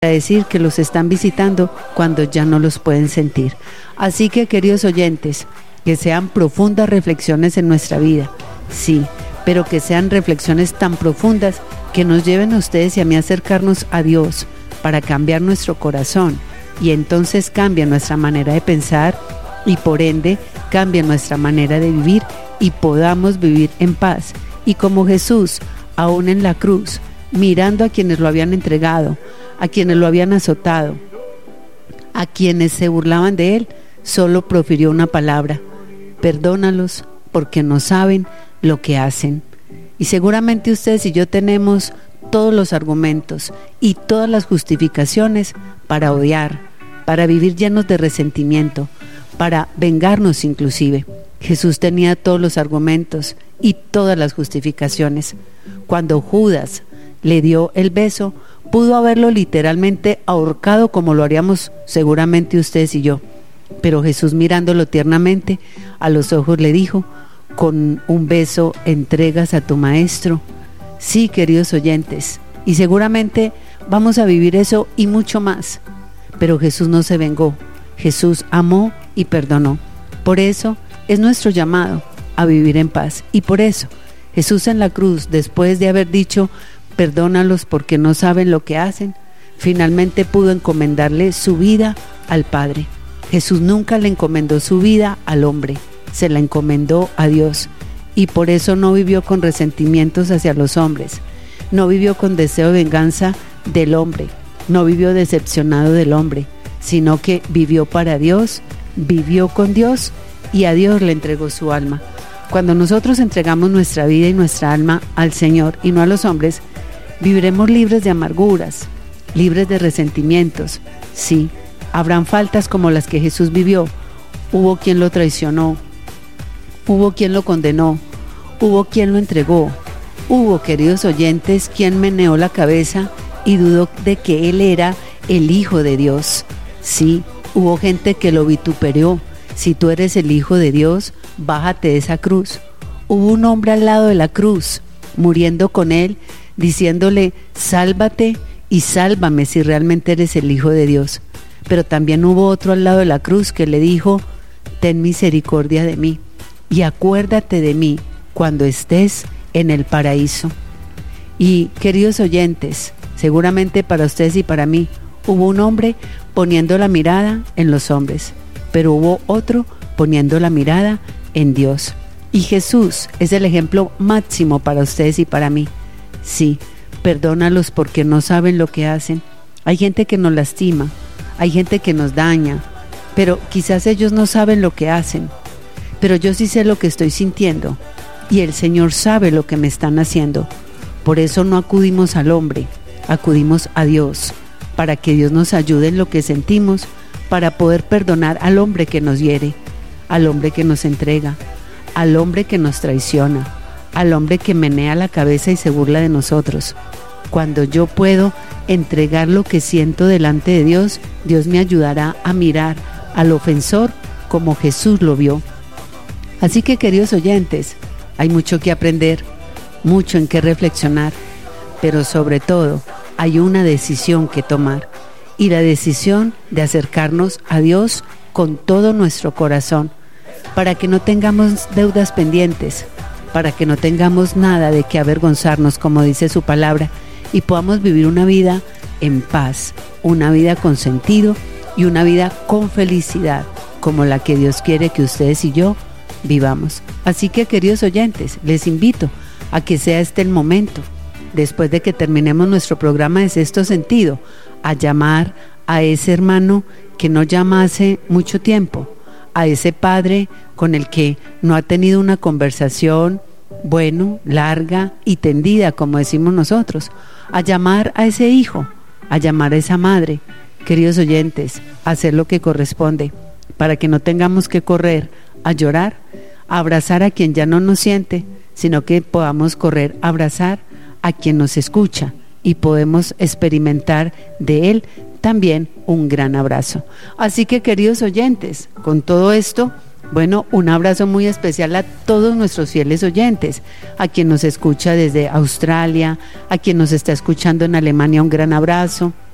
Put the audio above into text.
decir que los están visitando cuando ya no los pueden sentir. Así que, queridos oyentes, que sean profundas reflexiones en nuestra vida, sí, pero que sean reflexiones tan profundas que nos lleven a ustedes y a mí a acercarnos a Dios para cambiar nuestro corazón, y entonces cambia nuestra manera de pensar y por ende cambia nuestra manera de vivir y podamos vivir en paz. Y como Jesús, aún en la cruz, mirando a quienes lo habían entregado, a quienes lo habían azotado, a quienes se burlaban de él, solo profirió una palabra: perdónalos porque no saben lo que hacen. Y seguramente ustedes y yo tenemos todos los argumentos y todas las justificaciones para odiar, para vivir llenos de resentimiento, para vengarnos inclusive. Jesús tenía todos los argumentos y todas las justificaciones. Cuando Judas le dio el beso, pudo haberlo literalmente ahorcado como lo haríamos seguramente ustedes y yo. Pero Jesús, mirándolo tiernamente a los ojos, le dijo: con un beso entregas a tu maestro. Sí, queridos oyentes, y seguramente vamos a vivir eso y mucho más. Pero Jesús no se vengó, Jesús amó y perdonó. Por eso es nuestro llamado a vivir en paz. Y por eso Jesús en la cruz, después de haber dicho perdónalos porque no saben lo que hacen, finalmente pudo encomendarle su vida al Padre. Jesús nunca le encomendó su vida al hombre, se la encomendó a Dios, y por eso no vivió con resentimientos hacia los hombres, no vivió con deseo de venganza del hombre, no vivió decepcionado del hombre, sino que vivió para Dios, vivió con Dios y a Dios le entregó su alma. Cuando nosotros entregamos nuestra vida y nuestra alma al Señor y no a los hombres, viviremos libres de amarguras, libres de resentimientos. Sí, habrán faltas como las que Jesús vivió. Hubo quien lo traicionó, hubo quien lo condenó, hubo quien lo entregó, hubo, queridos oyentes, quien meneó la cabeza y dudó de que Él era el Hijo de Dios. Sí, hubo gente que lo vituperió. Si tú eres el Hijo de Dios, bájate de esa cruz. Hubo un hombre al lado de la cruz, muriendo con Él, diciéndole: sálvate y sálvame si realmente eres el Hijo de Dios. Pero también hubo otro al lado de la cruz que le dijo: ten misericordia de mí y acuérdate de mí cuando estés en el paraíso. Y, queridos oyentes, seguramente para ustedes y para mí, hubo un hombre poniendo la mirada en los hombres, pero hubo otro poniendo la mirada en Dios. Y Jesús es el ejemplo máximo para ustedes y para mí. Sí, perdónalos porque no saben lo que hacen. Hay gente que nos lastima, hay gente que nos daña, pero quizás ellos no saben lo que hacen. Pero yo sí sé lo que estoy sintiendo y el Señor sabe lo que me están haciendo. Por eso no acudimos al hombre, acudimos a Dios, para que Dios nos ayude en lo que sentimos, para poder perdonar al hombre que nos hiere, al hombre que nos entrega, al hombre que nos traiciona, al hombre que menea la cabeza y se burla de nosotros. Cuando yo puedo entregar lo que siento delante de Dios, Dios me ayudará a mirar al ofensor como Jesús lo vio. Así que, queridos oyentes, hay mucho que aprender, mucho en qué reflexionar, pero sobre todo hay una decisión que tomar, y la decisión de acercarnos a Dios con todo nuestro corazón, para que no tengamos deudas pendientes, para que no tengamos nada de qué avergonzarnos, como dice su palabra, y podamos vivir una vida en paz, una vida con sentido y una vida con felicidad, como la que Dios quiere que ustedes y yo vivamos. Así que, queridos oyentes, les invito a que sea este el momento, después de que terminemos nuestro programa de Sexto Sentido, a llamar a ese hermano que no llama hace mucho tiempo, a ese padre con el que no ha tenido una conversación, larga y tendida, como decimos nosotros, a llamar a ese hijo, a llamar a esa madre. Queridos oyentes, a hacer lo que corresponde, para que no tengamos que correr a llorar, a abrazar a quien ya no nos siente, sino que podamos correr a abrazar a quien nos escucha y podemos experimentar de él también un gran abrazo. Así que, queridos oyentes, con todo esto, un abrazo muy especial a todos nuestros fieles oyentes, a quien nos escucha desde Australia, a quien nos está escuchando en Alemania, un gran abrazo,